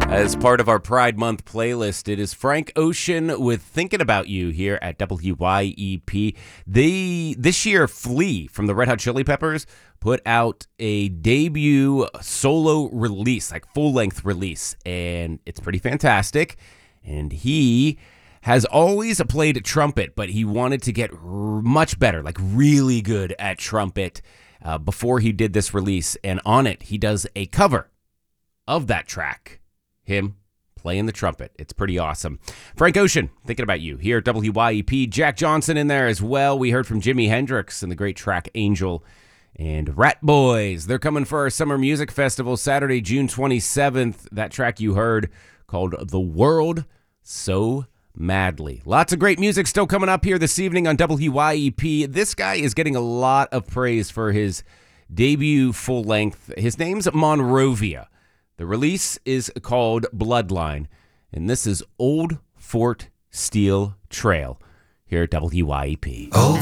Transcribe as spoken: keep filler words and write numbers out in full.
As part of our Pride Month playlist, it is Frank Ocean with Thinking About You here at W Y E P. They, this year, Flea from the Red Hot Chili Peppers put out a debut solo release, like full-length release, and it's pretty fantastic. And he has always played trumpet, but he wanted to get r- much better, like really good at trumpet uh, before he did this release. And on it, he does a cover of that track. Him playing the trumpet. It's pretty awesome. Frank Ocean, Thinking About You here at W Y E P. Jack Johnson in there as well. We heard from Jimi Hendrix and the great track Angel. And Rat Boys, they're coming for our Summer Music Festival Saturday, June twenty-seventh. That track you heard called The World So Madly. Lots of great music still coming up here this evening on W Y E P. This guy is getting a lot of praise for his debut full length. His name's Monrovia. The release is called Bloodline, and this is Old Fort Steel Trail here at W Y E P. Oh.